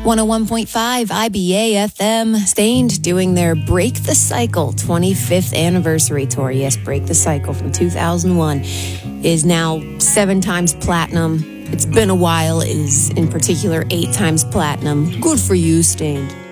101.5 IBA FM. Stained doing their Break the Cycle 25th anniversary tour. Yes, Break the Cycle from 2001 is now 7 times platinum. It's been a while. It is in particular 8 times platinum. Good for you, Stained.